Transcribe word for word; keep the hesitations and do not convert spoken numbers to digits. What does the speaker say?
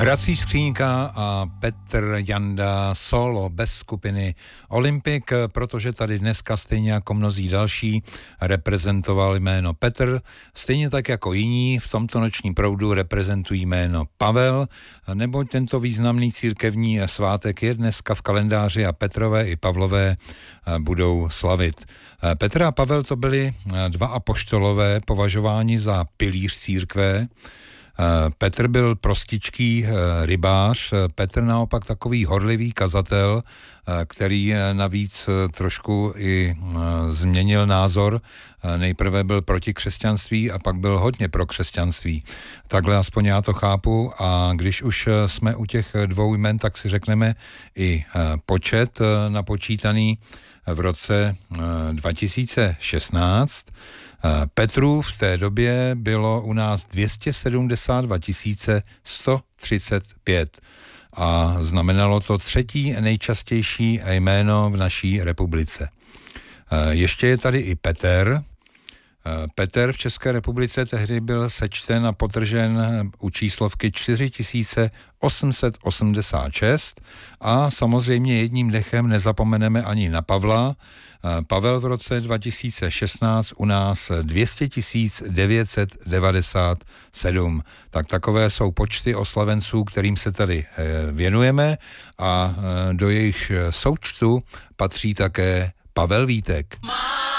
Hrací skřínka a Petr Janda solo bez skupiny Olympic, protože tady dneska stejně jako mnozí další reprezentoval jméno Petr, stejně tak jako jiní v tomto nočním proudu reprezentují jméno Pavel, neboť tento významný církevní svátek je dneska v kalendáři a Petrové i Pavlové budou slavit. Petr a Pavel to byli dva apoštolové považováni za pilíř církve. Petr byl prostičký rybář, Petr naopak takový horlivý kazatel, který navíc trošku i změnil názor. Nejprve byl proti křesťanství a pak byl hodně pro křesťanství. Takhle aspoň já to chápu, a když už jsme u těch dvou jmen, tak si řekneme i počet napočítaný v roce dva tisíce šestnáct. Petrů v té době bylo u nás dvě stě sedmdesát dva tisíc sto třicet pět a znamenalo to třetí nejčastější jméno v naší republice. Ještě je tady i Petr. Petr v České republice tehdy byl sečten a potržen u číslovky čtyři tisíce osm set osmdesát šest a samozřejmě jedním dechem nezapomeneme ani na Pavla. Pavel v roce dva tisíce šestnáct u nás dvě stě tisíc devět set devadesát sedm. Tak takové jsou počty oslavenců, kterým se tady věnujeme, a do jejich součtu patří také Pavel Vítek.